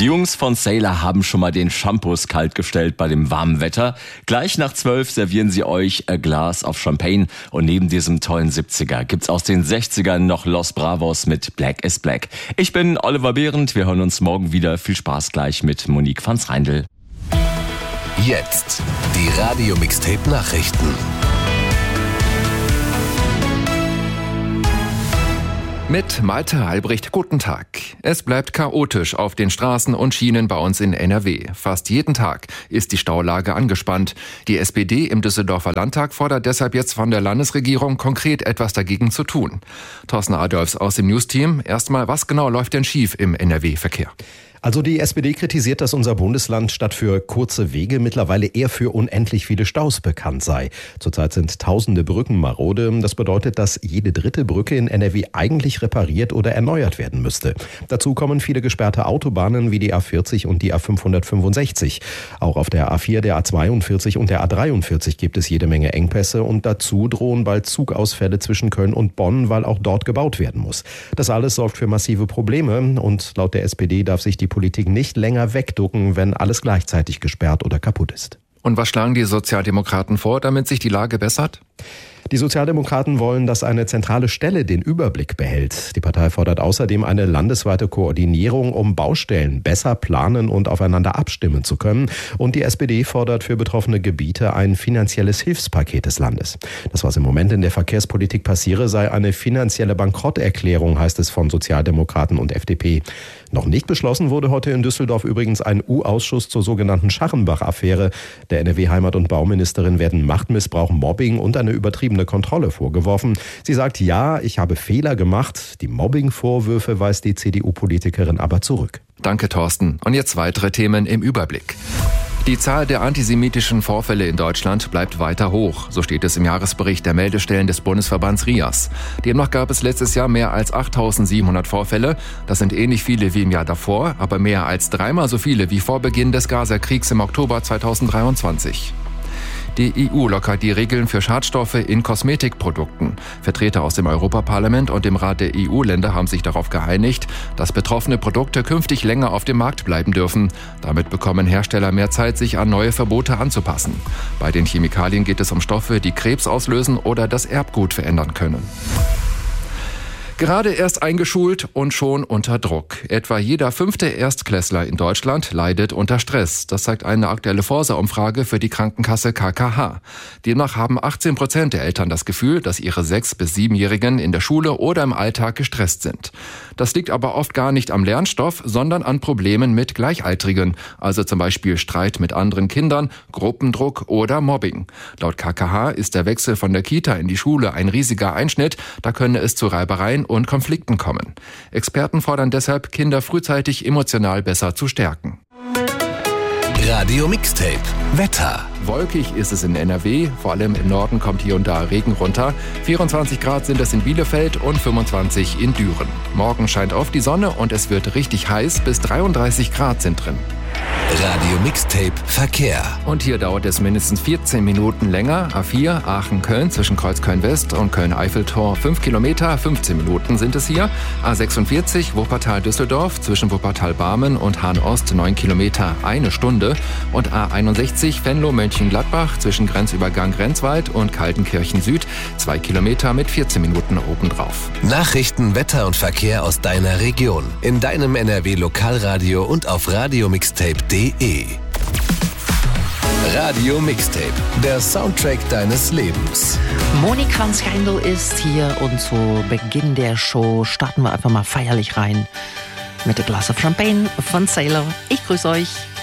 Die Jungs von Sailor haben schon mal den Shampoos kalt gestellt bei dem warmen Wetter. Gleich nach 12 servieren sie euch ein Glas auf Champagne. Und neben diesem tollen 70er gibt's aus den 60ern noch Los Bravos mit Black is Black. Ich bin Oliver Behrendt. Wir hören uns morgen wieder. Viel Spaß gleich mit Monique van Schreindl. Jetzt die Radio-Mixtape-Nachrichten. Mit Malte Albrecht, guten Tag. Es bleibt chaotisch auf den Straßen und Schienen bei uns in NRW. Fast jeden Tag ist die Staulage angespannt. Die SPD im Düsseldorfer Landtag fordert deshalb jetzt von der Landesregierung konkret etwas dagegen zu tun. Thorsten Adolfs aus dem Newsteam. Erstmal, was genau läuft denn schief im NRW-Verkehr? Also die SPD kritisiert, dass unser Bundesland statt für kurze Wege mittlerweile eher für unendlich viele Staus bekannt sei. Zurzeit sind tausende Brücken marode. Das bedeutet, dass jede dritte Brücke in NRW eigentlich repariert oder erneuert werden müsste. Dazu kommen viele gesperrte Autobahnen wie die A40 und die A565. Auch auf der A4, der A42 und der A43 gibt es jede Menge Engpässe und dazu drohen bald Zugausfälle zwischen Köln und Bonn, weil auch dort gebaut werden muss. Das alles sorgt für massive Probleme und laut der SPD darf sich die Politik nicht länger wegducken, wenn alles gleichzeitig gesperrt oder kaputt ist. Und was schlagen die Sozialdemokraten vor, damit sich die Lage bessert? Die Sozialdemokraten wollen, dass eine zentrale Stelle den Überblick behält. Die Partei fordert außerdem eine landesweite Koordinierung, um Baustellen besser planen und aufeinander abstimmen zu können. Und die SPD fordert für betroffene Gebiete ein finanzielles Hilfspaket des Landes. Das, was im Moment in der Verkehrspolitik passiere, sei eine finanzielle Bankrotterklärung, heißt es von Sozialdemokraten und FDP. Noch nicht beschlossen wurde heute in Düsseldorf übrigens ein U-Ausschuss zur sogenannten Scharrenbach-Affäre. Der NRW-Heimat- und Bauministerin werden Machtmissbrauch, Mobbing und eine übertriebene Kontrolle vorgeworfen. Sie sagt, ja, ich habe Fehler gemacht. Die Mobbing-Vorwürfe weist die CDU-Politikerin aber zurück. Danke, Thorsten. Und jetzt weitere Themen im Überblick. Die Zahl der antisemitischen Vorfälle in Deutschland bleibt weiter hoch. So steht es im Jahresbericht der Meldestellen des Bundesverbands RIAS. Demnach gab es letztes Jahr mehr als 8.700 Vorfälle. Das sind ähnlich viele wie im Jahr davor, aber mehr als dreimal so viele wie vor Beginn des Gaza-Kriegs im Oktober 2023. Die EU lockert die Regeln für Schadstoffe in Kosmetikprodukten. Vertreter aus dem Europaparlament und dem Rat der EU-Länder haben sich darauf geeinigt, dass betroffene Produkte künftig länger auf dem Markt bleiben dürfen. Damit bekommen Hersteller mehr Zeit, sich an neue Verbote anzupassen. Bei den Chemikalien geht es um Stoffe, die Krebs auslösen oder das Erbgut verändern können. Gerade erst eingeschult und schon unter Druck. Etwa jeder 5. Erstklässler in Deutschland leidet unter Stress. Das zeigt eine aktuelle Forsa-Umfrage für die Krankenkasse KKH. Demnach haben 18% der Eltern das Gefühl, dass ihre 6- bis 7-Jährigen in der Schule oder im Alltag gestresst sind. Das liegt aber oft gar nicht am Lernstoff, sondern an Problemen mit Gleichaltrigen. Also zum Beispiel Streit mit anderen Kindern, Gruppendruck oder Mobbing. Laut KKH ist der Wechsel von der Kita in die Schule ein riesiger Einschnitt. Da könne es zu Reibereien und Konflikten kommen. Experten fordern deshalb, Kinder frühzeitig emotional besser zu stärken. Radio Mixtape Wetter. Wolkig ist es in NRW, vor allem im Norden kommt hier und da Regen runter. 24 Grad sind es in Bielefeld und 25 in Düren. Morgen scheint oft die Sonne und es wird richtig heiß, bis 33 Grad sind drin. Radio Mixtape Verkehr. Und hier dauert es mindestens 14 Minuten länger. A4 Aachen-Köln zwischen Kreuzköln-West und Köln-Eiffeltor 5 Kilometer, 15 Minuten sind es hier. A46 Wuppertal-Düsseldorf zwischen Wuppertal-Barmen und Hahn-Ost 9 Kilometer, 1 Stunde. Und A61 Venlo-Mönchengladbach zwischen Grenzübergang Grenzwald und Kaltenkirchen-Süd 2 Kilometer mit 14 Minuten obendrauf. Nachrichten, Wetter und Verkehr aus deiner Region. In deinem NRW-Lokalradio und auf radiomixtape.de. Radio Mixtape, der Soundtrack deines Lebens. Monique van Schreindl ist hier und zu Beginn der Show starten wir einfach mal feierlich rein mit A Glass of Champagne von Sailor. Ich grüße euch.